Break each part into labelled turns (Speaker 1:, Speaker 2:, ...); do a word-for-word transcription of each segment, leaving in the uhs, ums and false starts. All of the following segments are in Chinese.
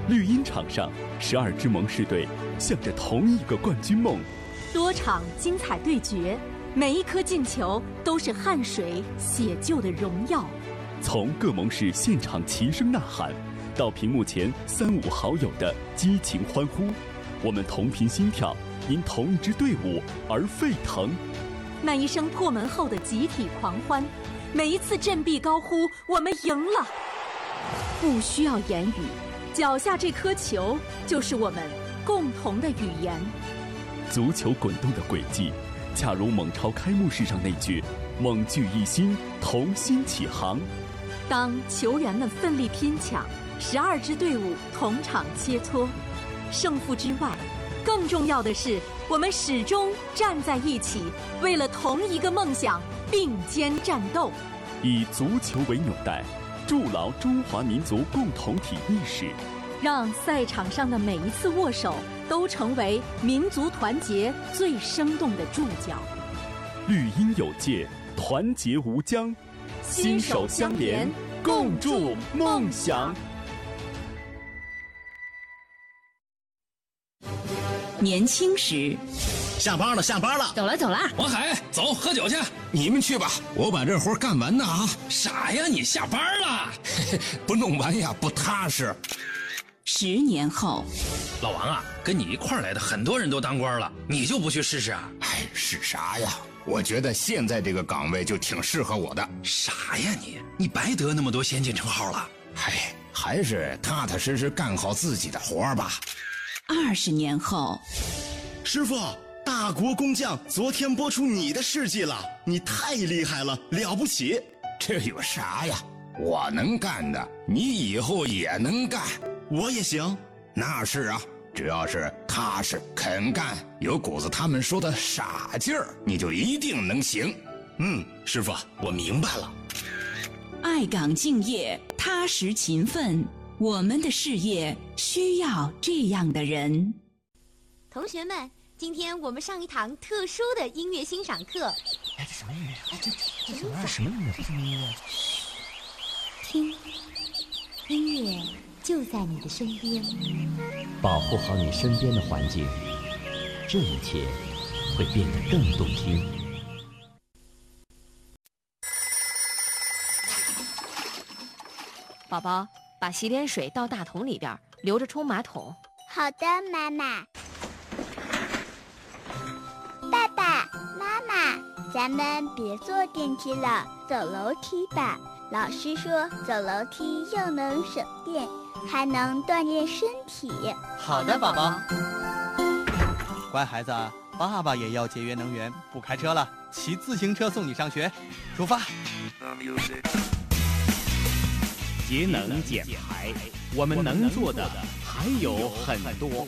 Speaker 1: 绿茵场上，十二支盟誓队向着同一个冠军梦。
Speaker 2: 多场精彩对决，每一颗进球都是汗水写就的荣耀。
Speaker 1: 从各盟誓现场齐声呐喊，到屏幕前三五好友的激情欢呼，我们同频心跳，因同一支队伍而沸腾。
Speaker 2: 那一声破门后的集体狂欢，每一次振臂高呼“我们赢了”，不需要言语，脚下这颗球就是我们共同的语言。
Speaker 1: 足球滚动的轨迹，恰如蒙超开幕式上那句“盟聚一心，同心起航”。
Speaker 2: 当球员们奋力拼抢，十二支队伍同场切磋，胜负之外，更重要的是，我们始终站在一起，为了同一个梦想并肩战斗。
Speaker 1: 以足球为纽带，筑牢中华民族共同体意识，
Speaker 2: 让赛场上的每一次握手都成为民族团结最生动的注脚。
Speaker 1: 绿茵有界，团结无疆，心手相连，共筑梦想。
Speaker 3: 年轻时，
Speaker 4: 下班了，下班了，
Speaker 3: 走了走了。
Speaker 5: 王海，走，喝酒去。
Speaker 4: 你们去吧，我把这活干完呢啊！
Speaker 5: 傻呀，你下班了，
Speaker 4: 不弄完呀不踏实。
Speaker 3: 十年后，
Speaker 5: 老王啊，跟你一块儿来的很多人都当官了，你就不去试试啊？
Speaker 4: 哎，是啥呀？我觉得现在这个岗位就挺适合我的。
Speaker 5: 傻呀你，你白得那么多先进称号了。
Speaker 4: 哎，还是踏踏实实干好自己的活吧。
Speaker 3: 二十年后，
Speaker 6: 师傅，大国工匠昨天播出你的事迹了，你太厉害了，了不起。
Speaker 4: 这有啥呀？我能干的，你以后也能干。
Speaker 6: 我也行。
Speaker 4: 那是啊，只要是踏实肯干，有股子他们说的傻劲儿，你就一定能行。
Speaker 6: 嗯，师傅，我明白了。
Speaker 3: 爱岗敬业，踏实勤奋，我们的事业需要这样的人。
Speaker 7: 同学们，今天我们上一堂特殊的音乐欣赏课。
Speaker 8: 哎，这什么音乐？哎，这这什么？这什么音乐？这什么音乐？
Speaker 7: 听，音乐就在你的身边。
Speaker 8: 保护好你身边的环境，这一切会变得更动听。
Speaker 9: 宝宝，把洗脸水倒大桶里边，留着冲马桶。
Speaker 10: 好的，妈妈。爸爸妈妈，咱们别坐电梯了，走楼梯吧。老师说走楼梯又能省电，还能锻炼身体。
Speaker 11: 好的，宝宝。乖孩子，爸爸也要节约能源，不开车了，骑自行车送你上学。出发。
Speaker 12: 节能减排，我们能做的还有很多。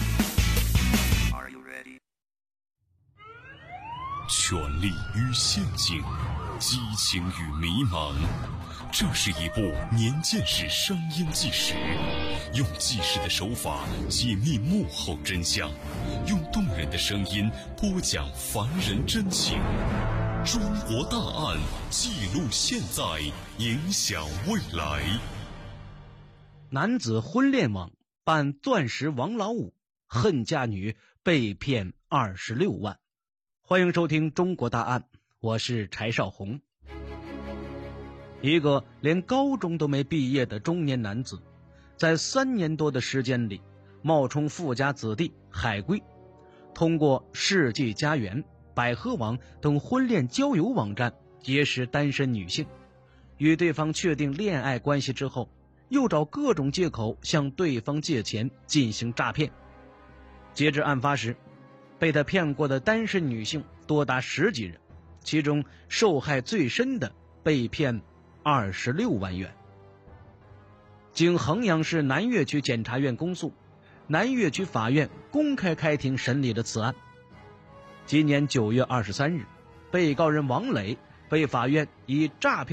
Speaker 13: 权力与陷阱，激情与迷茫，这是一部年鉴识声音纪实，用纪实的手法解密幕后真相，用动人的声音播讲凡人真情。中国大案，记录现在，影响未来。
Speaker 14: 男子婚恋网扮钻石王老五，恨嫁女被骗二十六万。欢迎收听中国大案，我是柴少红。一个连高中都没毕业的中年男子，在三年多的时间里，冒充富家子弟海归，通过世纪佳缘、百合网等婚恋交友网站结识单身女性，与对方确定恋爱关系之后，又找各种借口向对方借钱进行诈骗。截至案发时，被他骗过的单身女性多达十几人，其中受害最深的被骗二十六万元。经衡阳市南岳区检察院公诉，南岳区法院公开开庭审理了此案。今年九月二十三日，被告人王磊被法院以诈骗